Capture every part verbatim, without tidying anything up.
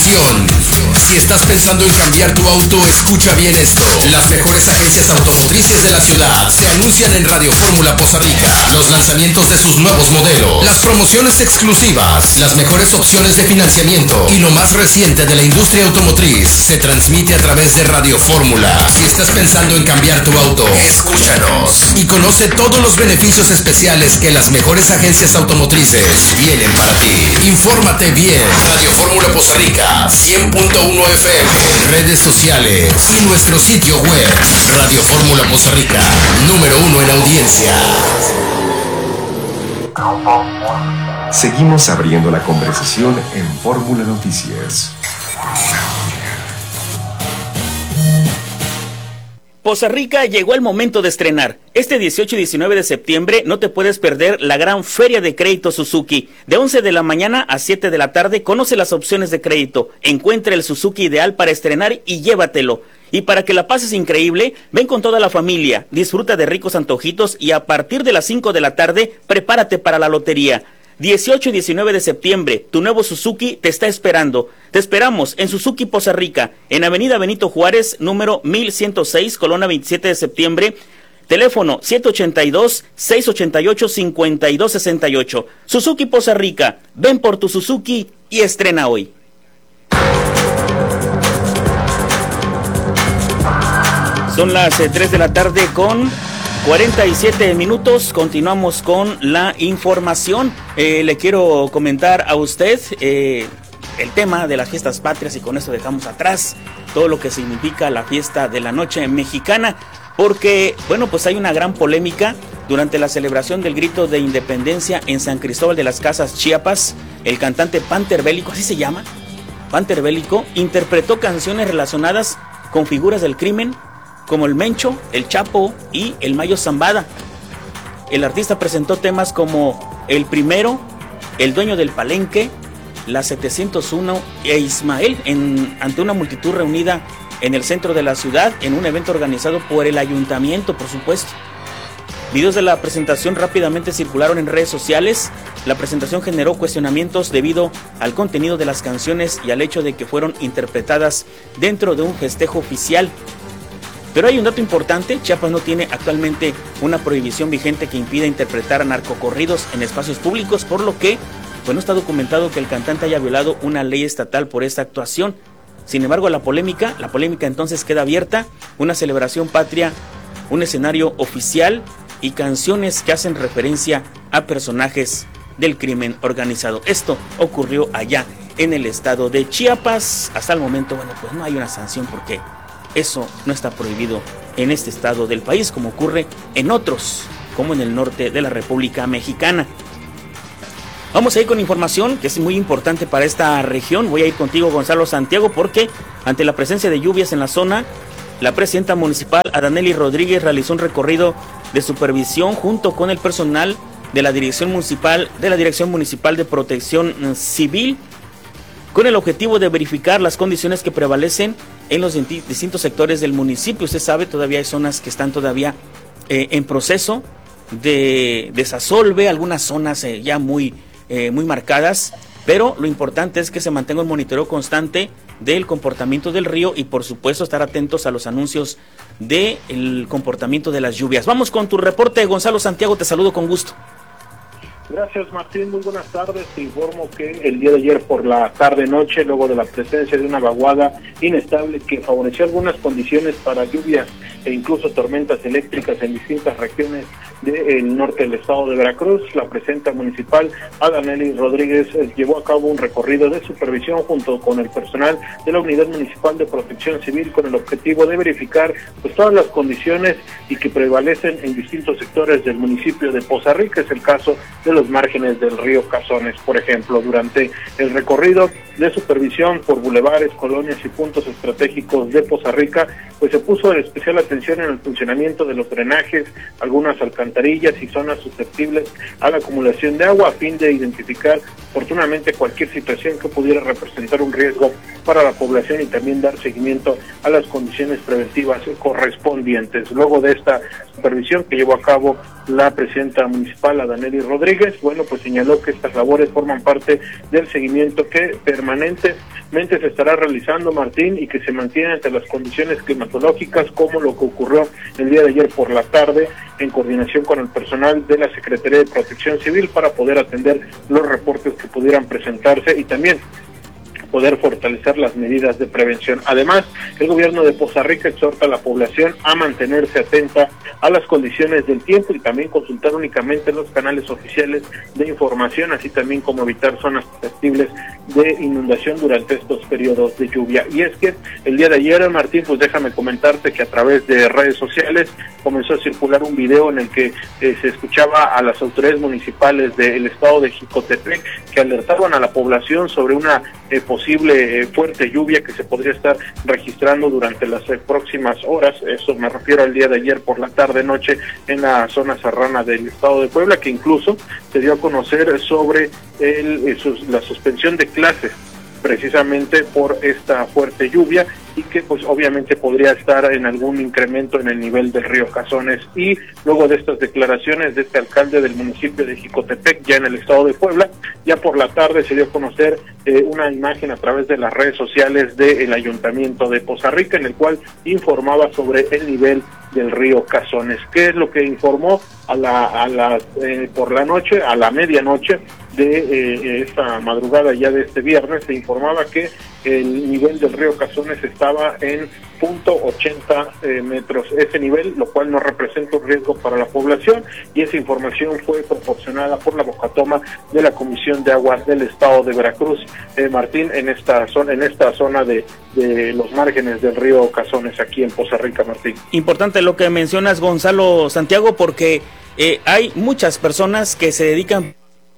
Atención, si estás pensando en cambiar tu auto, escucha bien esto. Las mejores agencias automotrices de la ciudad se anuncian en Radio Fórmula Poza Rica. Los lanzamientos de sus nuevos modelos, las promociones exclusivas, las mejores opciones de financiamiento y lo más reciente de la industria automotriz se transmite a través de Radio Fórmula. Si estás pensando en cambiar tu auto, escúchanos y conoce todos los beneficios especiales que las mejores agencias automotrices tienen para ti. Infórmate bien. Radio Fórmula Poza Rica, cien punto uno F M, redes sociales y nuestro sitio web. Radio Fórmula Poza Rica, número uno en audiencia. Seguimos abriendo la conversación en Fórmula Noticias. Poza Rica, llegó el momento de estrenar. Este dieciocho y diecinueve de septiembre no te puedes perder la gran Feria de Crédito Suzuki. De once de la mañana a siete de la tarde, conoce las opciones de crédito. Encuentra el Suzuki ideal para estrenar y llévatelo. Y para que la pases increíble, ven con toda la familia, disfruta de ricos antojitos y a partir de las cinco de la tarde, prepárate para la lotería. dieciocho y diecinueve de septiembre, tu nuevo Suzuki te está esperando. Te esperamos en Suzuki Poza Rica, en Avenida Benito Juárez, número mil ciento seis, Colonia veintisiete de septiembre. Teléfono siete ocho dos, seis ocho ocho, cinco dos seis ocho. Suzuki Poza Rica, ven por tu Suzuki y estrena hoy. Son las eh, tres de la tarde con cuarenta y siete minutos. Continuamos con la información. Eh, le quiero comentar a usted eh, el tema de las fiestas patrias y con eso dejamos atrás todo lo que significa la fiesta de la noche mexicana, porque, bueno, pues hay una gran polémica durante la celebración del grito de independencia en San Cristóbal de las Casas, Chiapas. El cantante Panther Bélico, así se llama, Panther Bélico, interpretó canciones relacionadas con figuras del crimen como el Mencho, el Chapo y el Mayo Zambada. El artista presentó temas como El Primero, El Dueño del Palenque, La setecientos uno e Ismael en, ante una multitud reunida en el centro de la ciudad en un evento organizado por el ayuntamiento, por supuesto. Videos de la presentación rápidamente circularon en redes sociales. La presentación generó cuestionamientos debido al contenido de las canciones y al hecho de que fueron interpretadas dentro de un festejo oficial. Pero hay un dato importante: Chiapas no tiene actualmente una prohibición vigente que impida interpretar narcocorridos en espacios públicos, por lo que pues no está documentado que el cantante haya violado una ley estatal por esta actuación. Sin embargo, la polémica, la polémica entonces queda abierta: una celebración patria, un escenario oficial y canciones que hacen referencia a personajes del crimen organizado. Esto ocurrió allá en el estado de Chiapas. Hasta el momento, bueno, pues no hay una sanción porque eso no está prohibido en este estado del país, como ocurre en otros, como en el norte de la República Mexicana. Vamos a ir con información que es muy importante para esta región. Voy a ir contigo, Gonzalo Santiago, porque ante la presencia de lluvias en la zona, la presidenta municipal, Adanely Rodríguez, realizó un recorrido de supervisión junto con el personal de la Dirección Municipal, de la Dirección Municipal de Protección Civil, con el objetivo de verificar las condiciones que prevalecen en los distintos sectores del municipio. Usted sabe, todavía hay zonas que están todavía eh, en proceso de desasolve, algunas zonas eh, ya muy, eh, muy marcadas, pero lo importante es que se mantenga un monitoreo constante del comportamiento del río y por supuesto estar atentos a los anuncios del comportamiento de las lluvias. Vamos con tu reporte, Gonzalo Santiago, te saludo con gusto. Gracias, Martín, muy buenas tardes. Te informo que el día de ayer por la tarde-noche, luego de la presencia de una vaguada inestable que favoreció algunas condiciones para lluvias e incluso tormentas eléctricas en distintas regiones del norte del estado de Veracruz, la presidenta municipal Adanely Rodríguez llevó a cabo un recorrido de supervisión junto con el personal de la Unidad Municipal de Protección Civil con el objetivo de verificar pues todas las condiciones y que prevalecen en distintos sectores del municipio de Poza Rica. Es el caso de los márgenes del río Cazones, por ejemplo. Durante el recorrido de supervisión por bulevares, colonias y puntos estratégicos de Poza Rica, pues se puso especial atención en el funcionamiento de los drenajes, algunas alcantarillas y zonas susceptibles a la acumulación de agua, a fin de identificar oportunamente cualquier situación que pudiera representar un riesgo para la población y también dar seguimiento a las condiciones preventivas correspondientes. Luego de esta supervisión que llevó a cabo la presidenta municipal Adanely Rodríguez, bueno, pues señaló que estas labores forman parte del seguimiento que permanente se estará realizando, Martín, y que se mantiene ante las condiciones climatológicas, como lo que ocurrió el día de ayer por la tarde, en coordinación con el personal de la Secretaría de Protección Civil, para poder atender los reportes que pudieran presentarse y también poder fortalecer las medidas de prevención. Además, el gobierno de Poza Rica exhorta a la población a mantenerse atenta a las condiciones del tiempo y también consultar únicamente los canales oficiales de información, así también como evitar zonas susceptibles de inundación durante estos periodos de lluvia. Y es que el día de ayer, Martín, pues déjame comentarte que a través de redes sociales comenzó a circular un video en el que eh, se escuchaba a las autoridades municipales del estado de Jicotepec que alertaban a la población sobre una eh, posible eh, fuerte lluvia que se podría estar registrando durante las eh, próximas horas. Eso me refiero al día de ayer por la tarde noche en la zona serrana del estado de Puebla, que incluso se dio a conocer sobre el, eh, sus, la suspensión de clases precisamente por esta fuerte lluvia, y que pues obviamente podría estar en algún incremento en el nivel del río Cazones. Y luego de estas declaraciones de este alcalde del municipio de Jicotepec, ya en el estado de Puebla, ya por la tarde se dio a conocer eh, una imagen a través de las redes sociales del ayuntamiento de Poza Rica, en el cual informaba sobre el nivel del río Cazones. ¿Qué es lo que informó a la, a la eh, por la noche, a la medianoche de eh, esta madrugada ya de este viernes? Se informaba que el nivel del río Cazones estaba en punto ochenta eh, metros, ese nivel, lo cual no representa un riesgo para la población, y esa información fue proporcionada por la Bocatoma de la Comisión de Aguas del Estado de Veracruz, eh, Martín, en esta zona, en esta zona de, de los márgenes del río Cazones, aquí en Poza Rica, Martín. Importante lo que mencionas, Gonzalo Santiago, porque eh, hay muchas personas que se dedican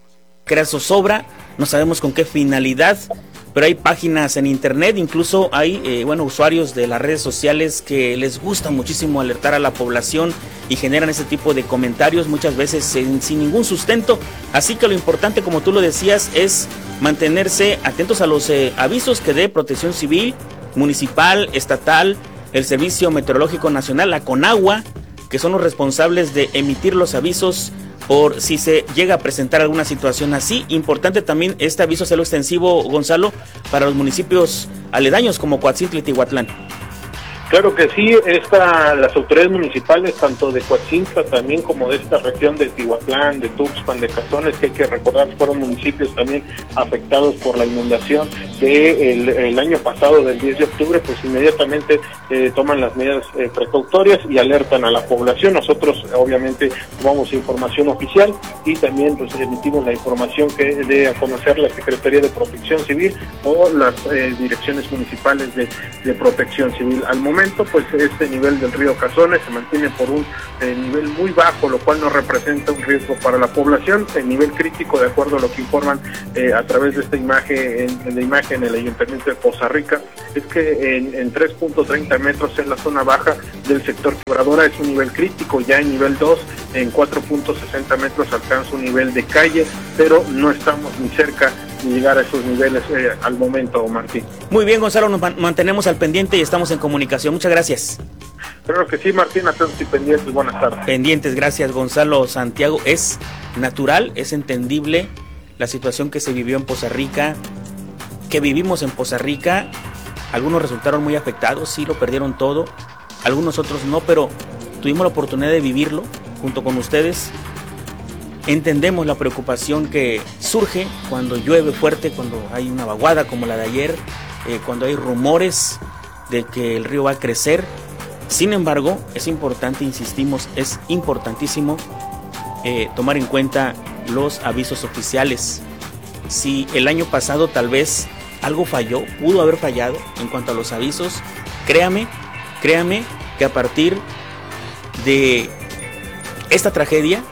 a crear zozobra, no sabemos con qué finalidad, pero hay páginas en internet, incluso hay eh, bueno, usuarios de las redes sociales que les gusta muchísimo alertar a la población y generan ese tipo de comentarios, muchas veces sin, sin ningún sustento. Así que lo importante, como tú lo decías, es mantenerse atentos a los eh, avisos que dé Protección Civil, municipal, estatal, el Servicio Meteorológico Nacional, la CONAGUA, que son los responsables de emitir los avisos por si se llega a presentar alguna situación así. Importante también este aviso hacerlo extensivo, Gonzalo, para los municipios aledaños como Coatzintla y Tihuatlán. Claro que sí, esta, las autoridades municipales, tanto de Coatzintla también como de esta región de Tihuatlán, de Tuxpan, de Cazones, que hay que recordar fueron municipios también afectados por la inundación del de el año pasado, del diez de octubre, pues inmediatamente eh, toman las medidas eh, precautorias y alertan a la población. Nosotros obviamente tomamos información oficial y también pues emitimos la información que dé a conocer la Secretaría de Protección Civil o las eh, direcciones municipales de, de Protección Civil. Al momento pues este nivel del río Cazones se mantiene por un eh, nivel muy bajo, lo cual no representa un riesgo para la población. El nivel crítico, de acuerdo a lo que informan eh, a través de esta imagen, en, en la imagen del Ayuntamiento de Poza Rica, es que en, en tres punto treinta metros en la zona baja del sector Quebradora es un nivel crítico. Ya en nivel dos, en cuatro punto sesenta metros alcanza un nivel de calle, pero no estamos ni cerca de llegar a esos niveles eh, al momento, Martín. Muy bien, Gonzalo, nos mantenemos al pendiente y estamos en comunicación. Muchas gracias. Claro que sí, Martín, atentos y pendientes. Buenas tardes. Pendientes, gracias, Gonzalo Santiago. Es natural, es entendible la situación que se vivió en Poza Rica, que vivimos en Poza Rica. Algunos resultaron muy afectados, sí, lo perdieron todo. Algunos otros no, pero tuvimos la oportunidad de vivirlo junto con ustedes. Entendemos la preocupación que surge cuando llueve fuerte, cuando hay una vaguada como la de ayer, eh, cuando hay rumores de que el río va a crecer. Sin embargo, es importante, insistimos, es importantísimo eh, tomar en cuenta los avisos oficiales. Si el año pasado tal vez algo falló, pudo haber fallado en cuanto a los avisos, créame, créame que a partir de esta tragedia,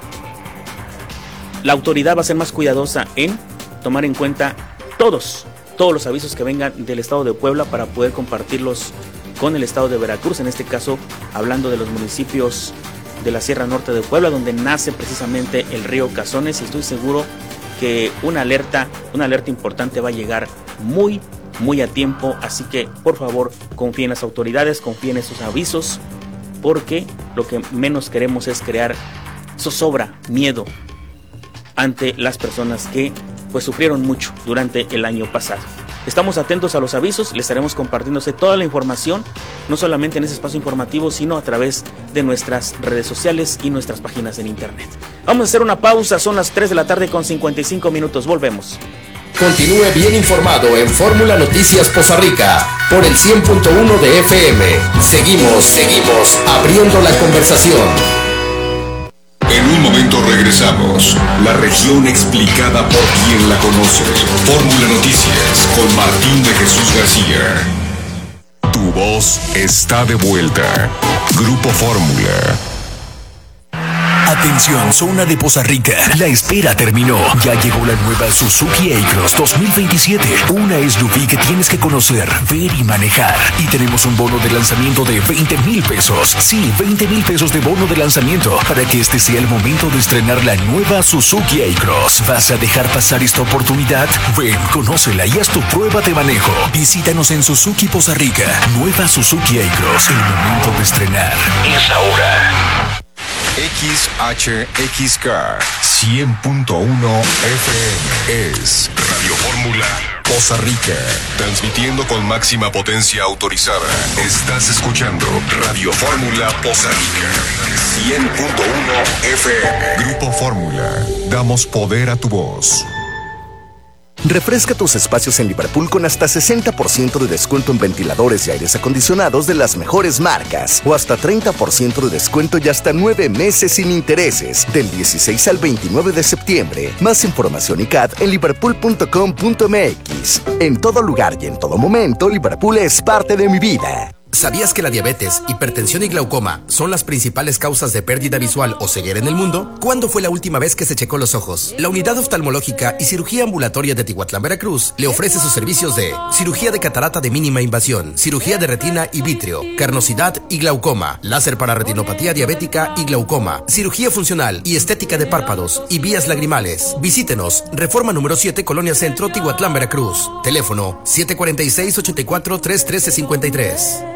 la autoridad va a ser más cuidadosa en tomar en cuenta todos, todos los avisos que vengan del estado de Puebla para poder compartirlos con el estado de Veracruz, en este caso hablando de los municipios de la Sierra Norte de Puebla, donde nace precisamente el río Cazones, y estoy seguro que una alerta, una alerta importante va a llegar muy, muy a tiempo. Así que por favor confíen en las autoridades, confíen en esos avisos, porque lo que menos queremos es crear zozobra, miedo ante las personas que pues sufrieron mucho durante el año pasado. Estamos atentos a los avisos, les estaremos compartiéndose toda la información, no solamente en ese espacio informativo, sino a través de nuestras redes sociales y nuestras páginas en internet. Vamos a hacer una pausa, son las tres de la tarde con cincuenta y cinco minutos, volvemos. Continúe bien informado en Fórmula Noticias Poza Rica por el cien punto uno de F M. Seguimos, seguimos abriendo la conversación. En un momento regresamos. La región explicada por quien la conoce. Fórmula Noticias con Martín de Jesús García. Tu voz está de vuelta. Grupo Fórmula. Atención, zona de Poza Rica. La espera terminó. Ya llegó la nueva Suzuki A-Cross dos mil veintisiete. Una S U V que tienes que conocer, ver y manejar. Y tenemos un bono de lanzamiento de veinte mil pesos. Sí, veinte mil pesos de bono de lanzamiento para que este sea el momento de estrenar la nueva Suzuki A-Cross. ¿Vas a dejar pasar esta oportunidad? Ven, conócela y haz tu prueba de manejo. Visítanos en Suzuki Poza Rica. Nueva Suzuki A-Cross. El momento de estrenar es ahora. X H X K cien punto uno F M es Radio Fórmula Poza Rica, transmitiendo con máxima potencia autorizada. Estás escuchando Radio Fórmula Poza Rica cien punto uno F M. Grupo Fórmula, damos poder a tu voz. Refresca tus espacios en Liverpool con hasta sesenta por ciento de descuento en ventiladores y aires acondicionados de las mejores marcas, o hasta treinta por ciento de descuento y hasta nueve meses sin intereses, del dieciséis al veintinueve de septiembre. Más información y C A D en liverpool punto com punto m x. En todo lugar y en todo momento, Liverpool es parte de mi vida. ¿Sabías que la diabetes, hipertensión y glaucoma son las principales causas de pérdida visual o ceguera en el mundo? ¿Cuándo fue la última vez que se checó los ojos? La Unidad Oftalmológica y Cirugía Ambulatoria de Tihuatlán, Veracruz, le ofrece sus servicios de cirugía de catarata de mínima invasión, cirugía de retina y vítreo, carnosidad y glaucoma, láser para retinopatía diabética y glaucoma, cirugía funcional y estética de párpados y vías lagrimales. Visítenos, Reforma número siete, Colonia Centro, Tihuatlán, Veracruz. Teléfono siete cuatro seis, ocho cuatro, tres uno tres cinco tres.